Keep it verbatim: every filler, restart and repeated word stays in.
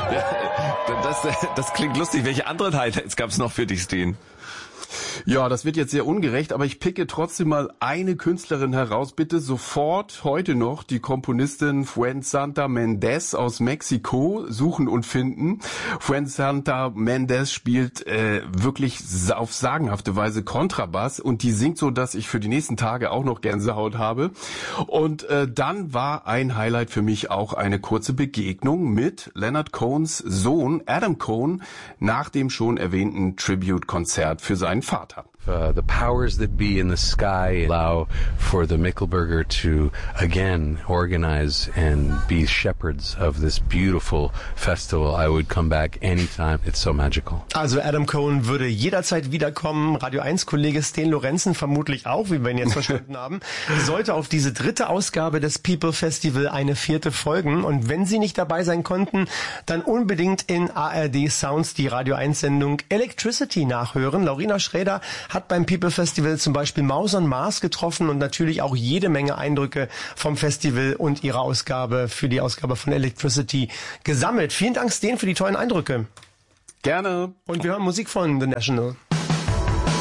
Ja, das, das klingt lustig. Welche anderen Highlights gab es noch für dich, Steen? Ja, das wird jetzt sehr ungerecht, aber ich picke trotzdem mal eine Künstlerin heraus. Bitte sofort heute noch die Komponistin Fuensanta Mendez aus Mexiko suchen und finden. Fuensanta Mendez spielt äh, wirklich auf sagenhafte Weise Kontrabass und die singt so, dass ich für die nächsten Tage auch noch Gänsehaut habe. Und äh, dann war ein Highlight für mich auch eine kurze Begegnung mit Leonard Cohens Sohn Adam Cohen nach dem schon erwähnten Tribute-Konzert für seinen Vater. Uh, the powers that be in the sky allow for the Michelberger to again organize and be shepherds of this beautiful festival. I would come back anytime. It's so magical. Also Adam Cohen würde jederzeit wiederkommen. Radio eins Kollege Sten Lorenzen vermutlich auch, wie wir ihn jetzt verstanden haben. Sollte auf diese dritte Ausgabe des People Festival eine vierte folgen. Und wenn Sie nicht dabei sein konnten, dann unbedingt in A R D Sounds die Radio eins Sendung Electricity nachhören. Laurina Schrader hat beim People Festival zum Beispiel Maus on Mars getroffen und natürlich auch jede Menge Eindrücke vom Festival und ihre Ausgabe für die Ausgabe von Electricity gesammelt. Vielen Dank, Sten, für die tollen Eindrücke. Gerne. Und wir hören Musik von The National.